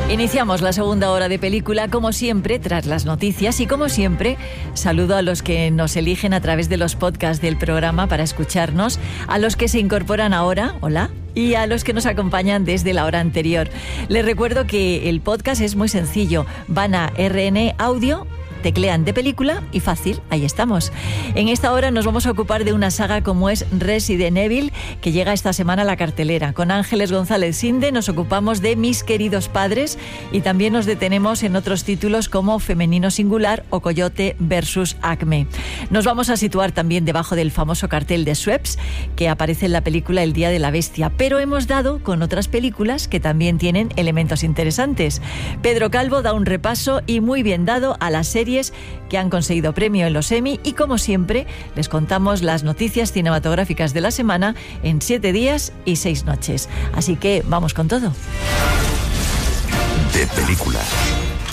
Iniciamos la segunda hora de película, como siempre, tras las noticias y como siempre, saludo a los que nos eligen a través de los podcasts del programa para escucharnos, a los que se incorporan ahora, hola, y a los que nos acompañan desde la hora anterior. Les recuerdo que el podcast es muy sencillo, van a RN Audio, teclean de película y fácil, ahí estamos. En esta hora nos vamos a ocupar de una saga como es Resident Evil, que llega esta semana a la cartelera. Con Ángeles González Sinde nos ocupamos de Mis queridos padres y también nos detenemos en otros títulos como Femenino Singular o Coyote versus Acme. Nos vamos a situar también debajo del famoso cartel de Schweppes que aparece en la película El Día de la Bestia, pero hemos dado con otras películas que también tienen elementos interesantes. Pedro Calvo da un repaso y muy bien dado a las series que han conseguido premio en los Emmy y, como siempre, les contamos las noticias cinematográficas de la semana en 7 días y 6 noches. Así que vamos con todo. De película.